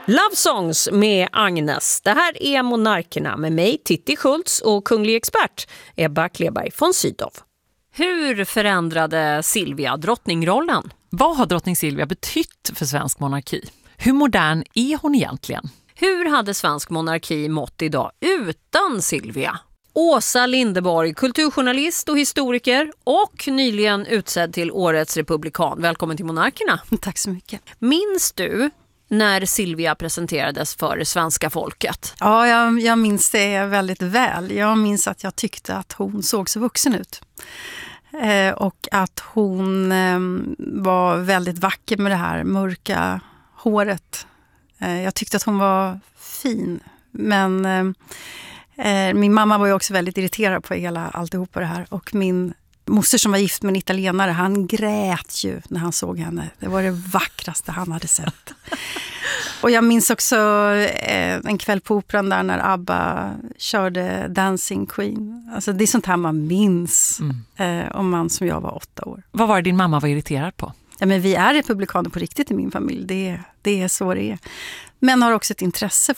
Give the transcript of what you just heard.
Love Songs med Agnes. Det här är Monarkerna med mig, Titti Schultz, och kunglig expert Ebba Kleberg von Sydow. Hur förändrade Silvia drottningrollen? Vad har drottning Silvia betytt för svensk monarki? Hur modern är hon egentligen? Hur hade svensk monarki mått idag utan Silvia? Åsa Linderborg, kulturjournalist och historiker och nyligen utsedd till årets republikan. Välkommen till Monarkerna. Tack så mycket. Minns du när Silvia presenterades för svenska folket? Ja, jag minns det väldigt väl. Jag minns att jag tyckte att hon såg så vuxen ut. Och att hon var väldigt vacker med det här mörka håret. Jag tyckte att hon var fin. Men min mamma var ju också väldigt irriterad på alltihopa det här. Och min moster som var gift med en italienare, han grät ju när han såg henne. Det var det vackraste han hade sett. Och jag minns också en kväll på operan där när ABBA körde Dancing Queen. Alltså det är sånt här man minns om man som jag var 8 år. Vad var det din mamma var irriterad på? Ja, men vi är republikaner på riktigt i min familj. Det är så det är. Men har också ett intresse